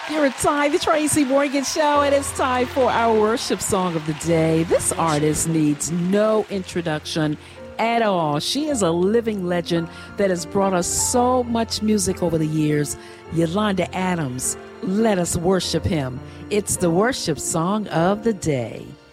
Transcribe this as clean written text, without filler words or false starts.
You're inside the Tracy Morgan Show, and it's time for our worship song of the day. This artist needs no introduction at all. She is a living legend that has brought us so much music over the years. Yolanda Adams, let us worship him. It's the worship song of the day.